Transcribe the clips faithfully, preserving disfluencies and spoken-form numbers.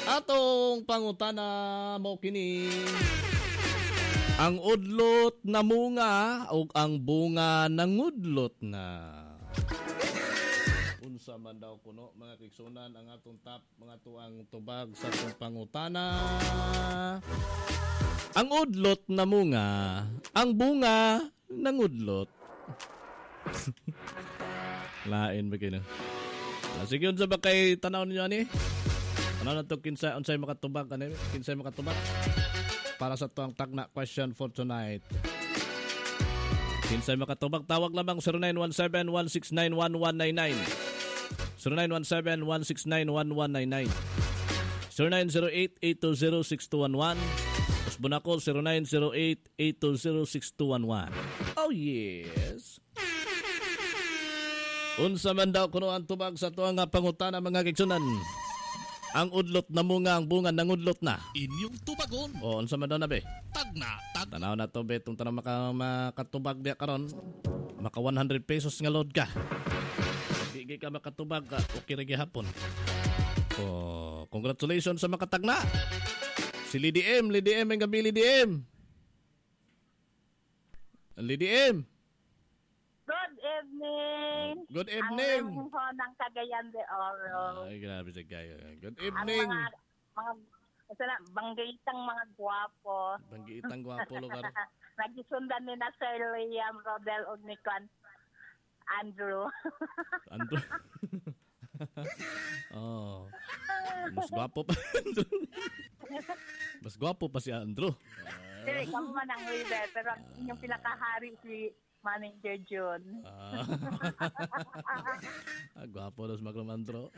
Atong pangutana mo kini. Ang udlot na munga o ang bunga ng udlot na. Unsa man daw kuno mga kigsunan ang atong top mga tuang tubag sa atong pangutana. Ang udlot na munga, ang bunga ng udlot. Lain ba kino? Sige unsa ba kay tanaw niyo ani? Ano na to kinsa unsay makatubag ani? Kinsay makatubag? Para sa tuang tagna question for tonight. Kinsay makatubag tawag lamang zero nine one seven, one six nine, one one nine nine. zero nine one seven, one six nine, one one nine nine. zero nine zero eight, eight two zero, six two one one. Usbon ako zero nine zero eight, eight two zero, six two one one. Oh yes. Unsa man daw kuno ang tubag sa tuang nga pangutana mga kigsunan. Ang udlot na munga, ang bunga ng udlot na. Inyong tubagon. O, unsa man daw na be? Tagna, tag. Tanaw na to be, itong tanong maka, makatubag diya karon. Maka one hundred pesos nga load ka. Hindi ka makatubag ka, okay rin hapon. O, congratulations sa makatagna. Si Lady M, Lady M, ang gabi Lady M. Lady M. Good evening. Good evening. Ang ho ng Cagayan de Oro. Ay, grabe sa kayo. Good Ang evening. mga, mga, sana, banggitang mga gwapo. Banggitang gwapo lugar. Nagisundan ni na Sir Liam Rodel Ognican Andrew. Andrew. Oh. Mas gwapo pa. Mas gwapo pa si Andrew. Sige, kamo man ang leader. Pero yung pinakahari si Manager June. Ah. Ah, gwapo daw si Magramandro.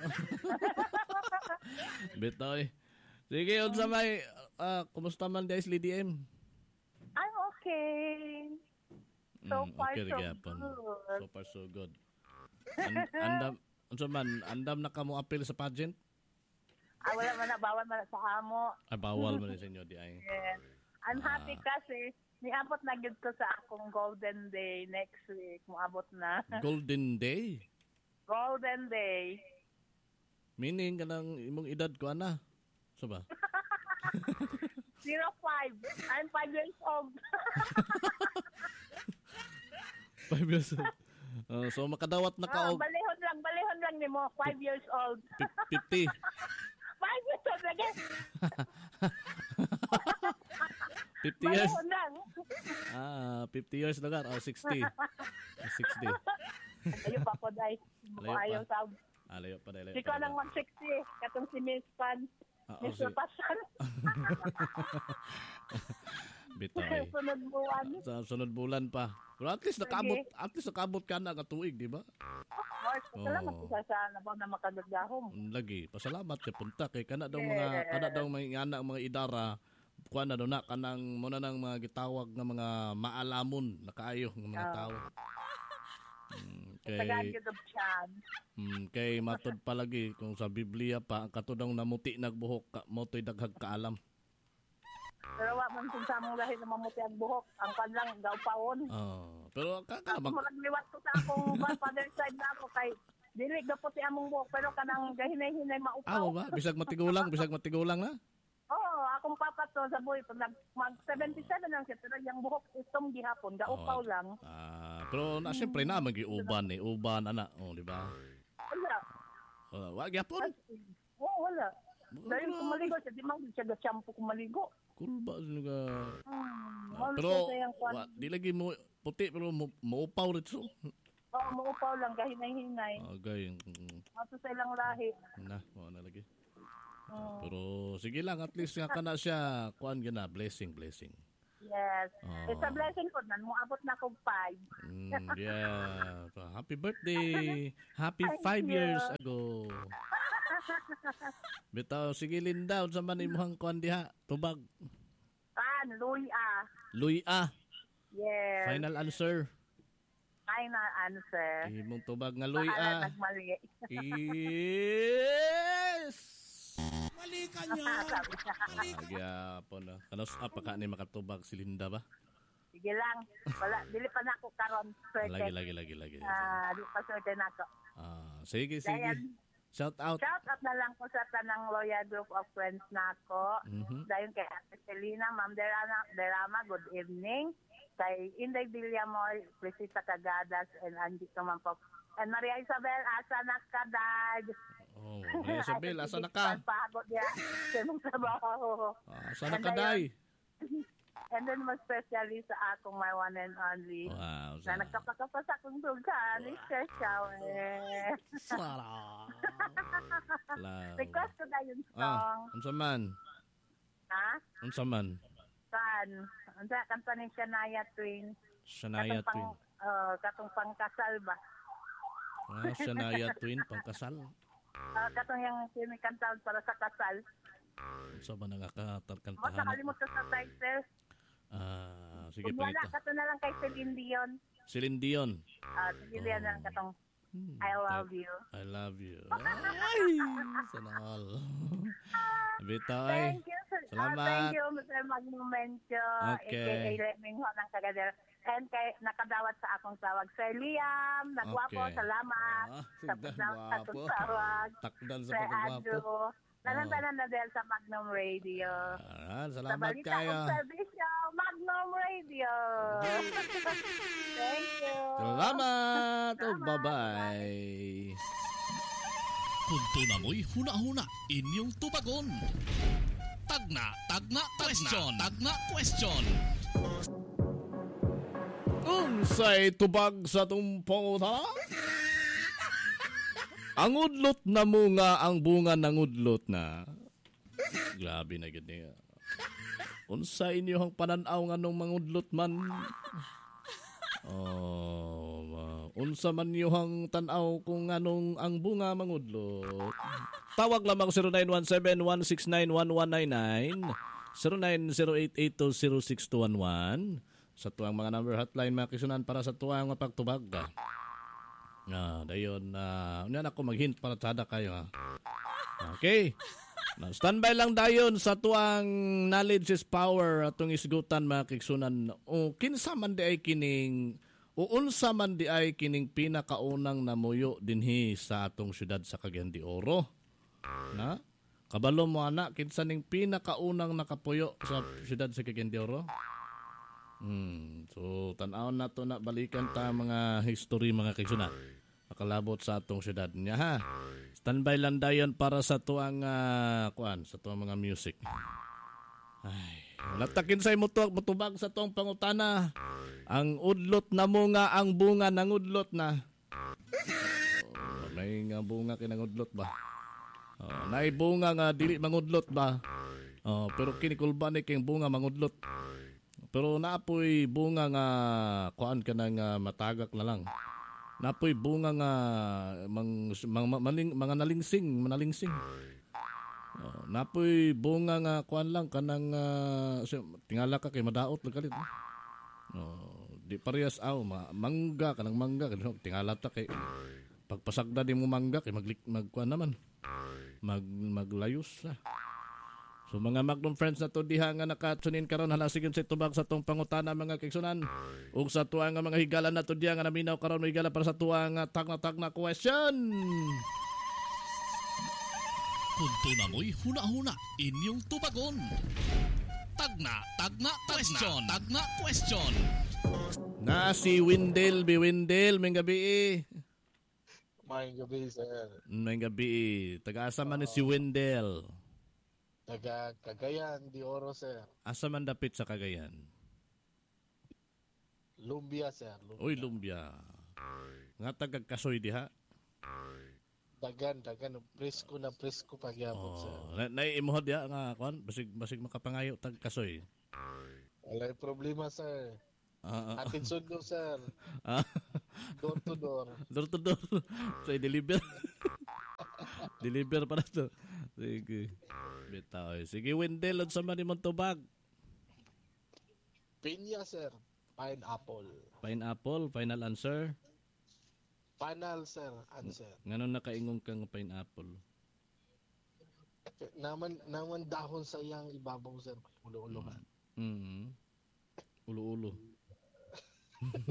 Bitoy. Sige, unsa may uh, kumusta man guys, Lady M? I'm okay. So Mm, far, okay, so gyapon. good. So far, so good. And, andam, unsa man, andam na kamo appeal sa pageant? Ah, wala man na, bawal man na sa amo. Ay, bawal man sa inyo, di ay. Yes. I'm happy kasi niabot na gid ko sa akong golden day next week. Moabot na. Golden Day? Golden day. Meaning ka ng imong edad ko, ana? So ba? zero five. I'm five years old. Five years old. Uh, so makadawat na ka Ah, og balihon lang, balihon lang ni mo. Five years old. fifty. Five years old again. fifty years. Balihon lang. Ah, fifty years na ka. Oh, sixty. sixty. Ayaw pa ko, day. Layo pa. Ayaw sa... Ah, layo pa, layo Di ko lang one sixty. Katong si Miss Pan. Ah, oh, Mister si- Pasan. Bitoy. Sunod buwan. Sa sunod bulan pa. Pero at least nakabot, at least nakabot ka na nga tuig, di ba? Mars, salamat Oh. po sa sana ba na makagagahom. Lagi, pasalamat ka punta kay kana daw mga kana daw mga anak mga idara kuan na daw na kanang muna nang mga gitawag nga mga maalamon na kaayo ng mga tao. Mm, Tagaan kay yun ang tiyan. mm, kay matod palagi kung sa Biblia pa ang katudang namuti nagbuhok ka motoy daghag kaalam. Pero wa man kung sa mong lahi na mamuti ang buhok. Ang kanlang gawpaon. Oh, pero ka ka Ako mag malagliwat ko sa akong father side na ako kay dili gapo si among buhok pero kanang gahinay-hinay maupaw. Ah, ba? Bisag matigulang, bisag matigulang na. Oo, akong papa to sa buhay pag nag mag seventy-seven lang siya pero yung buhok itom gihapon gaupaw Oh. lang. Ah, pero na siyempre na magiuban eh, uban ana, oh, di ba? Wala. Uh, wag yapon. Oo, wala. Dahil kung maligo siya, di man siya ga-shampoo kung maligo. Cool ba nga? Hmm, Ah, wala pero siya sayang kwan. wa, di lagi mo puti pero mo, maupaw rito. Oo, maupaw lang, gahinay-hinay. Okay. Mato sa ilang lahi. Na, wala na lagi. Mm, Pero sige lang, at least nga kana siya, kuan gina, blessing, blessing. yes. Oh. It's a blessing po nan. Muabot na kog five. Mm, yeah. So, happy birthday. Happy Thank five you. years ago. Bitaw, sige Linda, unsa man imuhang kuan diha? Tubag. Kan, Luya. Luya. Yes. Final answer. Final answer. Imong tubag nga Bahala Luya. nagmali. Yes! Mali ka niya. Sabi niya. Magyapon na. Kanos apaka ni makatubag si Linda ba? Sige lang. Wala, dili pa na ako karon. Lagi, Swerte. lagi, lagi, lagi. Ah, di pa swerte na ako. Ah, sige, Dayan. sige. Shout out. Shout out na lang po sa tanang loyal group of friends na ako. Mhm. Dahil kay Ate Selena, Ma'am Derama, Derama, good evening. Kay Inday Villamoy, Priscilla Cagadas, and Angie Tumampo. And Maria Isabel, asa na ka, Dad? Oh, Maria Isabel, asa na ka? Pagod niya sa mong trabaho. Asa na ka, day? And then, mas specially sa akong my one and only. Wow. Na nagkapakapas akong dugan. Special eh. Sarap. Wow. Request ko na yung Ah, song. unsa man? Ha? Unsa man? Saan? Unsa kanta ni Shania Twain? Shania Katong Twin. pang, uh, katong pangkasal ba? Ah, Shania Twin, pangkasal. Uh, katong yung kinikantaon para sa kasal. Unsa ba Mo nangakatarkantahan? nakalimutan sa title. Ah, sige Kung wala, panito. kato na lang kay Celine Dion. Celine Dion. Uh, Celine Dion na lang katong Hmm, I love you. I love you. Ay, sana all. Bitaw ay. Thank you. sir. Salamat. Ah, thank you, Mister Magnumencio, Okay. a k a. Leming Ho ng Cagadero. And kay nakadawat sa akong tawag. Sir Liam, nagwapo, Okay. salamat. Ah, sa sige, pagdawat sa akong gwapo. tawag. Takdan sa Sir pagkagwapo. Andrew, nalantanan na dahil sa Magnum Radio. Ah, Sa salamat balita kayo. kong servisyo, Magnum Radio. Thank you. Salamat. Oh, bye-bye. Kunto na mo'y huna-huna inyong tubagon. Tagna, tagna, question, tagna, question. Unsay tubag sa tumpong uta? Ang udlot na munga ang bunga ng udlot na. Grabe na gid niya. Unsa inyong pananaw nganong mangudlot man? Oh, ma- unsa man niyong tanaw kung anong ang bunga mangudlot? Tawag lamang zero nine one seven, one six nine, one one nine nine, zero nine zero eight, eight two zero six two one one sa tuwang mga number hotline mga kisunan para sa tuwang nga pagtubag. Ah, dayon na uh, unya ako mag-hint para tada kayo ha. Okay. Na standby lang dayon sa tuang knowledge is power atong isgutan mga kigsunan. O kinsa man di ay kining o unsa man di ay kining pinakaunang namuyo dinhi sa atong syudad sa Cagayan de Oro. Na? Kabalo mo ana kinsa ning pinakaunang nakapuyo sa syudad sa Cagayan de Oro? Hmm, so tan-aw na to na balikan ta mga history mga kigsunan. Makalabot sa atong syudad niya ha. Standby lang dayon para sa tuang uh, kuan, sa tuang mga music. Ay, latakin sa mutuag mutubag sa tuang pangutana. Ang udlot na mo nga ang bunga ng udlot na. Oh, may nga bunga kinang udlot ba? Oh, nay bunga nga dili mangudlot ba? Oh, pero kinikulba ni king bunga mangudlot. Pero naapoy bunga nga kuan ka nang uh, matagak na lang. Napoy bunga nga mang, mang, maling, mga nalingsing, manalingsing. Oh, napoy bunga nga kuan lang kanang uh, tingala ka kay madaot lang kalit. Oh, di parehas aw ma, mangga kanang mangga kanang tingala ta kay pagpasagda di mo mangga kay mag magkuan naman. Mag maglayos ah. So mga Magnum friends na to diha nga nakatunin karon halasigon sa tubag sa tong pangutana mga kigsunan ug sa tuwa nga mga higala na to diha nga naminaw karon mo higala para sa tuwa nga tagna-tagna question. Kunto na mo'y huna-huna inyong tubagon. Tagna, tagna, question, tagna, question. Na si Windel, bi Windel, may gabi eh. May gabi, sir. May gabi eh. Taga-asa man ni si Windel. Taga Cagayan de Oro, sir. Asa man dapit sa Cagayan? Lumbia, sir. Lumbia. Uy, Lumbia. Nga taga-Kasoy diha. Dagan, dagan. Presko na presko pagyapon, sir. Oh, na naiimuhod diha nga kuan, basig basig makapangayo tag-Kasoy. Wala problema, sir. Ah, ah, Atin sundo, sir. ah. Door to door. Door to door. So, deliver. Deliver para to. Sige. Bitaw. Sige, Wendell. Ano sa man imong tubag? Pinya, sir. Pineapple. Pineapple. Final answer? Final, sir. Answer. Nganon nakaingong kang pineapple? Naman, naman dahon sa iyang ibabaw, sir. Ulo-ulo ka. Mm. Ulo-ulo.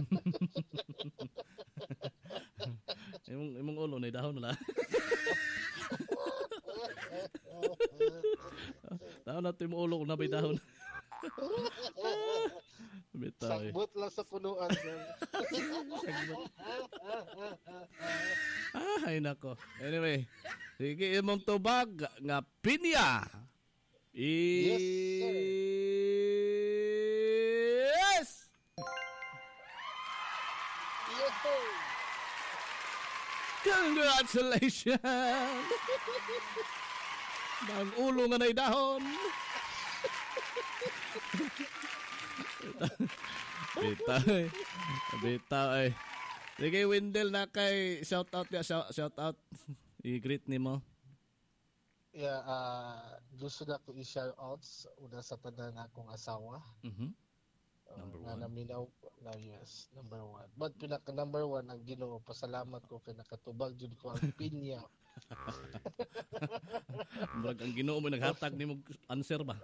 imong imong ulo na dahon na. Taon natin mo ulo kung nabay dahon. Bitaw eh. Sagbot lang sa punuan. Ah, ay nako. Anyway, sige imong tubag nga pinya. Yes, Yes! Yo! Congratulations! Bang ulo nga na'y dahon. Bitaw eh. Bitaw eh. Sige, Wendell na kay shout out ka, shout, shout out. I-greet ni mo. Yeah, uh, gusto na ko i-shout out una sa tanan akong asawa. Mhm. Uh, Number na one. naminaw na yes, number one. But pinaka number one ang Ginoo, pasalamat ko kay nakatubag jud ko ang pinya. Murag ang Ginoo mo naghatag nimo answer ba?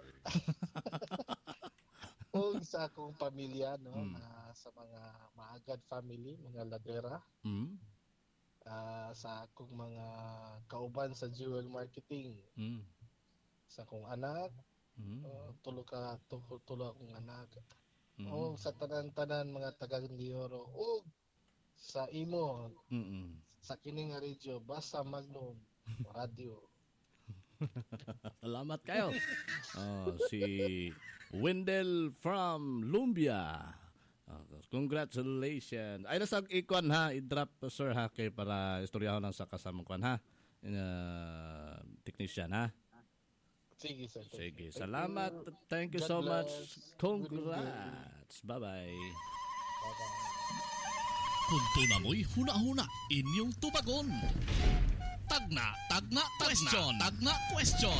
O sa akong pamilya no, Mm. na sa mga maagad family, mga ladera, Mm. ah, sa akong mga kauban sa Jewel Marketing, Mm. sa akong anak, Mm. uh, tulo ka tulo, tulo akong anak. Mm. O sa tanan-tanan mga taga Ndioro, o sa imo, Mm. sa kining nga radyo, basta Magnum Radio. Salamat kayo. Oh, si Wendell from Lumbia. Oh, congratulations. Ay nasa ikon ha, i-drop sir ha kay para istoryahon lang sa kasamang kwan ha. Uh, technician ha. Sige, sir. Sige, Thank salamat. you. Thank you God so much. bless. Congrats. Bye-bye. Bye-bye. Kunto na mo'y huna-huna inyong tubagon. Tagna, tagna, question, tagna, question.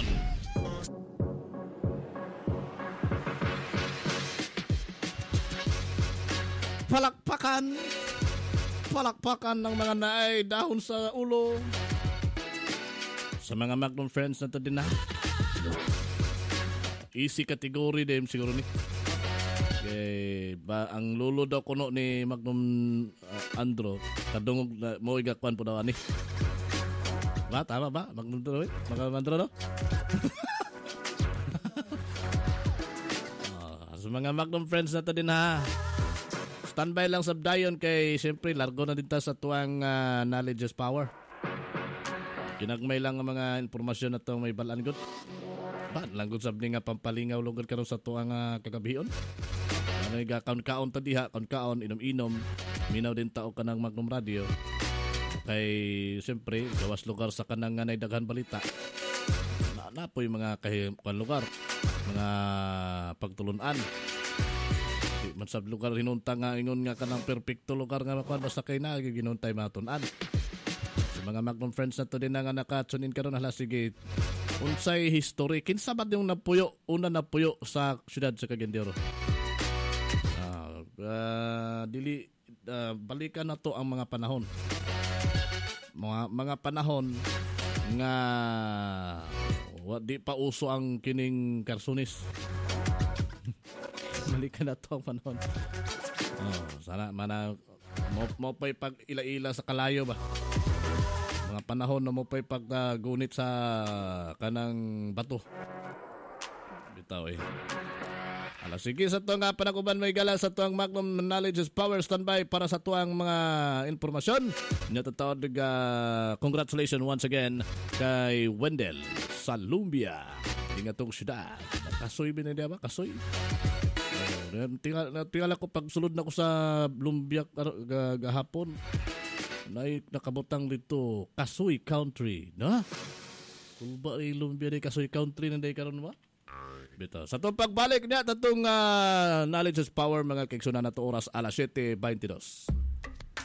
Palakpakan. Palakpakan ng mga naay dahon sa ulo. Sa mga Magnum friends na to din na. Easy category din siguro ni. Kay ba ang lulo daw kuno ni Magnum uh, Andro kadungog na mo igakwan po daw ani. Ba tama ba Magnum Andro eh? Magnum Andro no? Ah, sa mga Magnum friends na to din ha. Standby lang sab dayon kay siyempre largo na din ta sa tuwang uh, knowledge is power. Kinagmay lang ang mga impormasyon na to may balaan gud. Ba lang gud sab ni nga pampalingaw lugod karon sa tuwang uh, kagabihon. Ano nga kaon-kaon ta diha, kaon-kaon inom-inom. Minaw din tao kanang Magnum Radio. Kay siyempre gawas lugar sa kanang nga nay daghan balita. Na napoy mga kahimukan lugar, mga pagtulunan. Di man sab lugar hinunta nga ingon nga kanang perpekto lugar nga makuan basta kay na ginuntay matun-an. Sa mga Magnum friends na to din nga nakatsunin karon hala sige. Unsay history kinsa ba yung napuyo una napuyo sa siyudad sa Cagayan de Oro? Uh, dili uh, balikan na to ang mga panahon mga mga panahon nga wa di pa uso ang kining karsunis. Balikan na to ang panahon. Oh, sana mana mo, mo pa'y pag ila-ila sa kalayo ba mga panahon na mo pa'y pag uh, gunit sa kanang bato bitaw eh. Ala, sige sa tuwang nga panakuban may gala sa tuwang Magnum Knowledge is Power standby para sa tuwang mga informasyon. Natatawad uh, congratulations once again kay Wendell sa Lumbia. Hindi nga itong syudad. Kasoy binili ba? Kasoy? Uh, tingala, tingala ko pag sulod na ko sa Lumbia uh, gahapon. Na, nakabutang dito Kasoy Country. No? Kulba ay Lumbia di Kasoy Country na di karon ba? Bito. Sa itong pagbalik niya, tatong uh, knowledge is power mga kaiksunan na to oras alas siyete twenty-two.